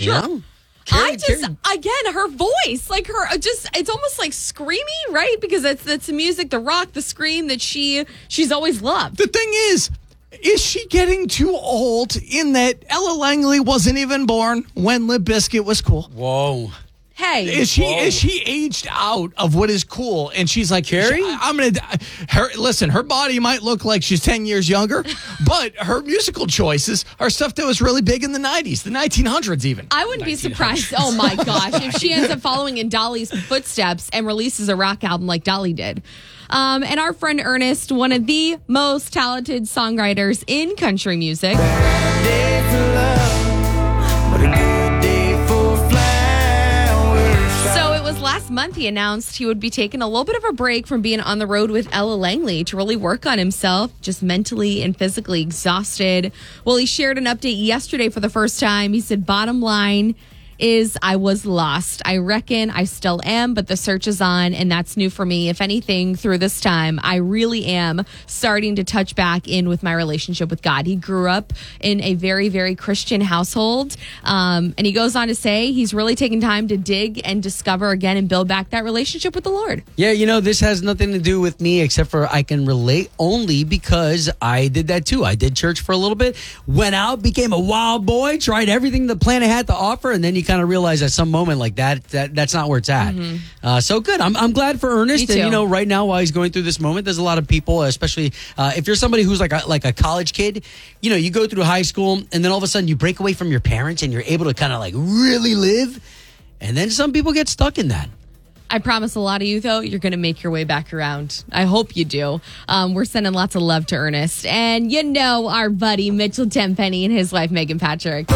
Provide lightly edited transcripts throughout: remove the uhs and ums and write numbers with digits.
Sure. Again, her voice, like it's almost like screamy, right? Because that's the music, the rock, the scream that she's always loved. The thing is she getting too old in that Ella Langley wasn't even born when Limp Bizkit was cool? Whoa. Hey, is she aged out of what is cool? And she's like, Carrie, her body might look like she's 10 years younger, but her musical choices are stuff that was really big in the 90s, the 1900s even. I wouldn't be surprised. Oh my gosh, if she ends up following in Dolly's footsteps and releases a rock album like Dolly did. And our friend Ernest, one of the most talented songwriters in country music. Last month, he announced he would be taking a little bit of a break from being on the road with Ella Langley to really work on himself, just mentally and physically exhausted. Well, he shared an update yesterday for the first time. He said, bottom line is I was lost. I reckon I still am, but the search is on, and that's new for me. If anything, through this time, I really am starting to touch back in with my relationship with God. He grew up in a very, very Christian household, and he goes on to say he's really taking time to dig and discover again and build back that relationship with the Lord. Yeah, this has nothing to do with me except for I can relate only because I did that too. I did church for a little bit, went out, became a wild boy, tried everything the planet had to offer, and then you kind of realize at some moment like that's not where it's at. Mm-hmm. So good. I'm glad for Ernest. And right now while he's going through this moment, there's a lot of people, especially if you're somebody who's like a college kid, you go through high school and then all of a sudden you break away from your parents and you're able to kind of like really live. And then some people get stuck in that. I promise a lot of you, though, you're going to make your way back around. I hope you do. We're sending lots of love to Ernest. And our buddy Mitchell Tenpenny and his wife, Megan Patrick.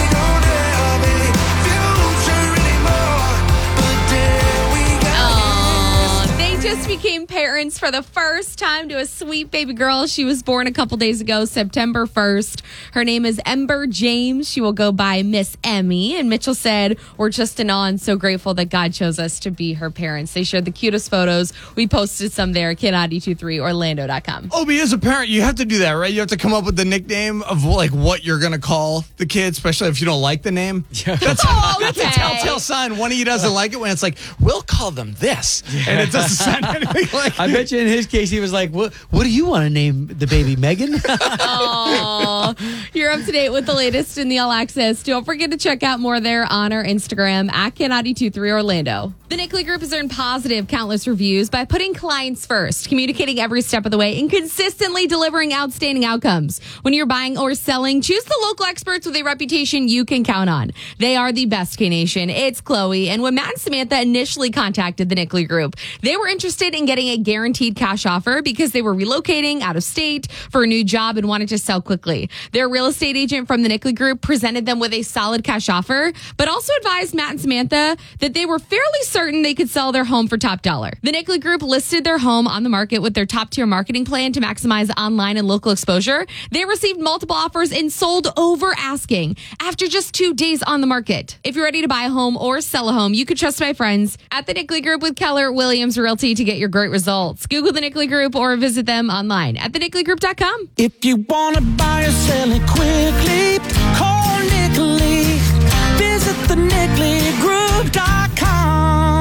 Just became parents for the first time to a sweet baby girl. She was born a couple days ago, September 1st. Her name is Ember James. She will go by Miss Emmy. And Mitchell said, we're just in awe and so grateful that God chose us to be her parents. They shared the cutest photos. We posted some there at Kid923Orlando.com. Obi, as a parent, you have to do that, right? You have to come up with the nickname of like what you're going to call the kid, especially if you don't like the name. Yeah. That's a telltale sign. One of you doesn't like it when it's like, we'll call them this. Yeah. And it doesn't sound anything like I bet you in his case, he was like, what do you want to name the baby, Megan? Oh, you're up to date with the latest in the All Access. Don't forget to check out more there on our Instagram at Kid923Orlando. The Nickley Group has earned positive countless reviews by putting clients first, communicating every step of the way, and consistently delivering outstanding outcomes. When you're buying or selling, choose the local experts with a reputation you can count on. They are the best, K-Nation. It's Chloe. And when Matt and Samantha initially contacted the Nickley Group, they were interested in getting a guaranteed cash offer because they were relocating out of state for a new job and wanted to sell quickly. Their real estate agent from the Nickley Group presented them with a solid cash offer, but also advised Matt and Samantha that they were fairly certain they could sell their home for top dollar. The Nickley Group listed their home on the market with their top-tier marketing plan to maximize online and local exposure. They received multiple offers and sold over asking after just 2 days on the market. If you're ready to buy a home or sell a home, you can trust my friends at the Nickley Group with Keller Williams Realty to get your great results. Google the Nickley Group or visit them online at thenickley.com. If you want to buy or sell it quickly, call Nickley. Visit thenickley.com.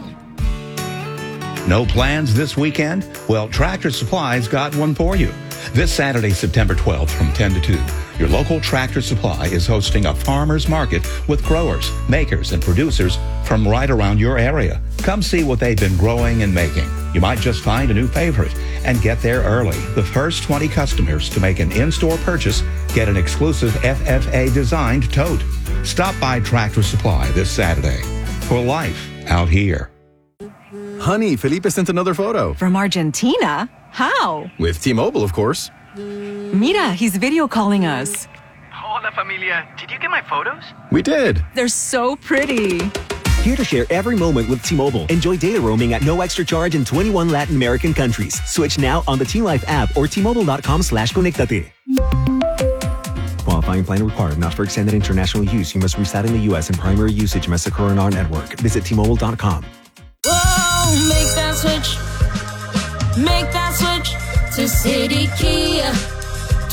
No plans this weekend? Well, Tractor Supply's got one for you. This Saturday, September 12th from 10 to 2, your local Tractor Supply is hosting a farmer's market with growers, makers, and producers from right around your area. Come see what they've been growing and making. You might just find a new favorite and get there early. The first 20 customers to make an in-store purchase get an exclusive FFA-designed tote. Stop by Tractor Supply this Saturday for life out here. Honey, Felipe sent another photo. From Argentina? How? With T-Mobile, of course. Mira, he's video calling us. Hola, familia. Did you get my photos? We did. They're so pretty. Here to share every moment with T-Mobile. Enjoy data roaming at no extra charge in 21 Latin American countries. Switch now on the T-Life app or T-Mobile.com/conectate. Qualifying plan required. Not for extended international use. You must reside in the U.S. and primary usage must occur on our network. Visit T-Mobile.com. Whoa, make that switch. Make that switch to City Kia.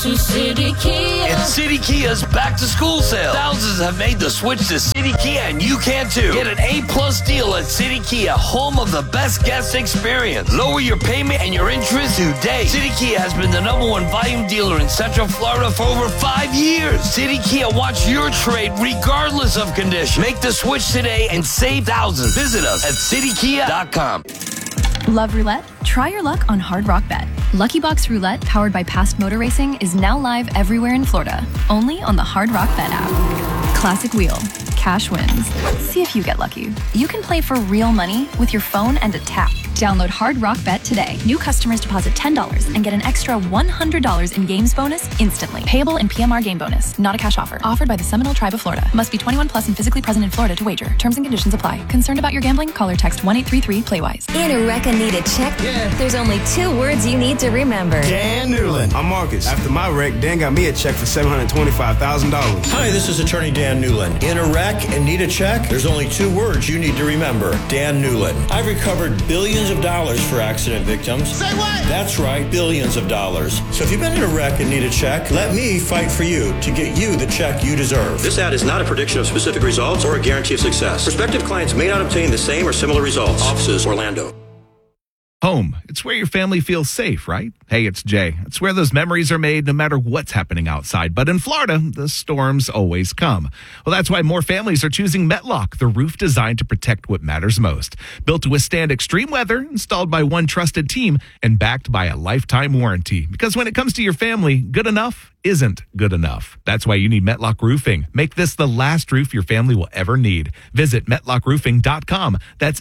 to City Kia. It's City Kia's back to school sale. Thousands have made the switch to City Kia, and you can too. Get an A+ deal at City Kia, home of the best guest experience. Lower your payment and your interest today. City Kia has been the #1 volume dealer in Central Florida for over 5 years. City Kia wants your trade regardless of condition. Make the switch today and save thousands. Visit us at citykia.com. Love roulette? Try your luck on Hard Rock Bet. Lucky Box Roulette, powered by Past Motor Racing, is now live everywhere in Florida, only on the Hard Rock Bet app. Classic wheel, cash wins. See if you get lucky. You can play for real money with your phone and a tap. Download Hard Rock Bet today. New customers deposit $10 and get an extra $100 in games bonus instantly. Payable in PMR game bonus. Not a cash offer. Offered by the Seminole Tribe of Florida. Must be 21 plus and physically present in Florida to wager. Terms and conditions apply. Concerned about your gambling? Call or text 1-833-PLAYWISE. In a wreck and need a check? Yeah. There's only 2 words you need to remember. Dan Newland. I'm Marcus. After my wreck, Dan got me a check for $725,000. Hi, this is attorney Dan Newland. In a wreck and need a check? There's only 2 words you need to remember. Dan Newland. I've recovered billions of dollars for accident victims. Say what? That's right, billions of dollars. So if you've been in a wreck and need a check, let me fight for you to get you the check you deserve. This ad is not a prediction of specific results or a guarantee of success. Prospective clients may not obtain the same or similar results. Offices, Orlando. Home. It's where your family feels safe, right? Hey, it's Jay. It's where those memories are made no matter what's happening outside. But in Florida, the storms always come. Well, that's why more families are choosing Metlock, the roof designed to protect what matters most. Built to withstand extreme weather, installed by one trusted team, and backed by a lifetime warranty. Because when it comes to your family, good enough isn't good enough. That's why you need Metlock Roofing. Make this the last roof your family will ever need. Visit MetlockRoofing.com. That's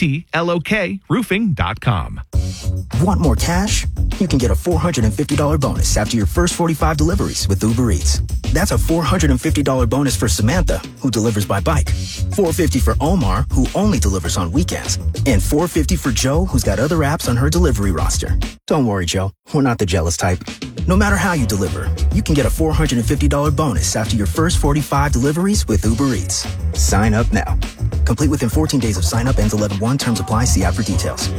METLOK roofing.com. Want more cash? You can get a $450 bonus after your first 45 deliveries with Uber Eats. That's a $450 bonus for Samantha, who delivers by bike. $450 for Omar, who only delivers on weekends. And $450 for Joe, who's got other apps on her delivery roster. Don't worry, Joe. We're not the jealous type. No matter how you deliver, you can get a $450 bonus after your first 45 deliveries with Uber Eats. Sign up now. Complete within 14 days of sign up. Ends 11/1. Terms apply. See app for details.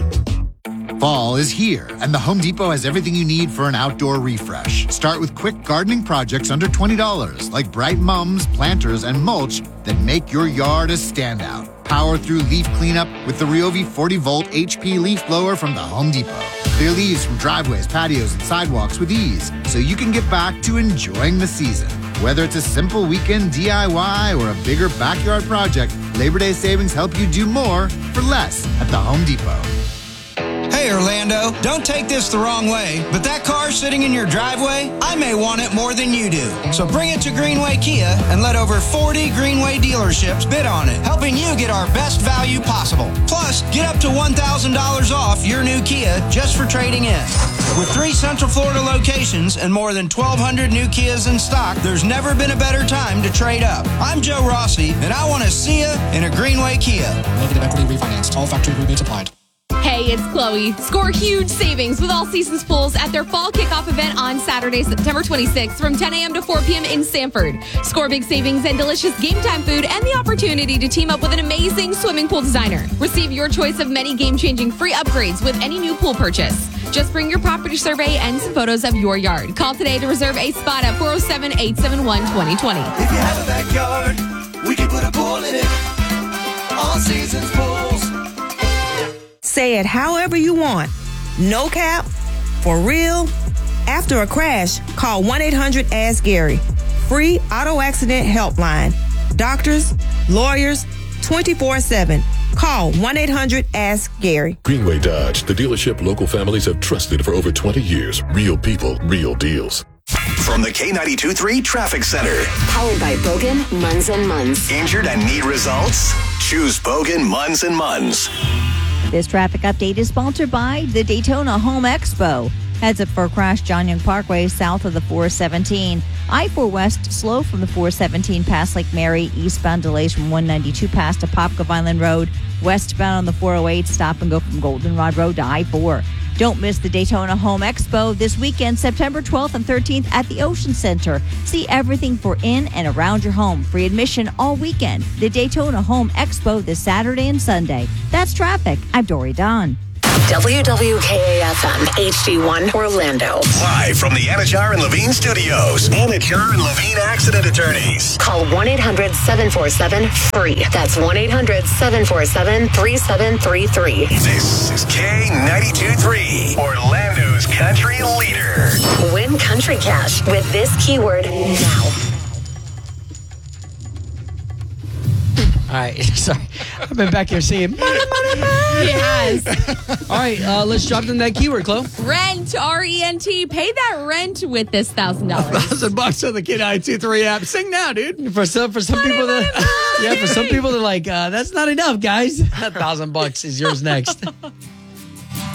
Fall is here, and the Home Depot has everything you need for an outdoor refresh. Start with quick gardening projects under $20, like bright mums, planters, and mulch that make your yard a standout. Power through leaf cleanup with the Ryobi 40-volt HP leaf blower from the Home Depot. Clear leaves from driveways, patios, and sidewalks with ease, so you can get back to enjoying the season. Whether it's a simple weekend DIY or a bigger backyard project, Labor Day savings help you do more for less at the Home Depot. Hey Orlando, don't take this the wrong way, but that car sitting in your driveway, I may want it more than you do. So bring it to Greenway Kia and let over 40 Greenway dealerships bid on it, helping you get our best value possible. Plus, get up to $1,000 off your new Kia just for trading in. With 3 Central Florida locations and more than 1,200 new Kias in stock, there's never been a better time to trade up. I'm Joe Rossi, and I want to see you in a Greenway Kia. Negative equity refinanced. All factory rebates applied. Hey, it's Chloe. Score huge savings with All Seasons Pools at their fall kickoff event on Saturday, September 26th from 10 a.m. to 4 p.m. in Sanford. Score big savings and delicious game time food and the opportunity to team up with an amazing swimming pool designer. Receive your choice of many game-changing free upgrades with any new pool purchase. Just bring your property survey and some photos of your yard. Call today to reserve a spot at 407-871-2020. If you have a backyard, we can put a pool in it. All Seasons Pools. Say it however you want. No cap, for real. After a crash, call 1-800-ASK-GARY. Free auto accident helpline. Doctors, lawyers, 24/7. Call 1-800-ASK-GARY. Greenway Dodge, the dealership local families have trusted for over 20 years. Real people, real deals. From the K92.3 Traffic Center. Powered by Bogan, Munz & Munz. Injured and need results? Choose Bogan, Munz & Munz. This traffic update is sponsored by the Daytona Home Expo. Heads up for a crash John Young Parkway south of the 417. I-4 West slow from the 417 past Lake Mary. Eastbound delays from 192 past Apopka Vineland Road. Westbound on the 408 stop and go from Goldenrod Road to I-4. Don't miss the Daytona Home Expo this weekend, September 12th and 13th at the Ocean Center. See everything for in and around your home. Free admission all weekend. The Daytona Home Expo this Saturday and Sunday. That's traffic. I'm Dory Don. WWKA-FM HD1 Orlando. Live from the Anajar and Levine Studios. Anajar and Levine Accident Attorneys. Call 1-800-747-FREE. That's 1-800-747-3733. This is K92.3, Orlando's country leader. Win country cash with this keyword now. All right, sorry. I've been back here saying money. Yes. All right, let's drop in that keyword, Chloe. Rent, R-E-N-T. Pay that rent with this $1,000. $1,000 on the K92.3 app. Sing now, dude. For some people that, for some people they're like, that's not enough, guys. $1,000 is yours next.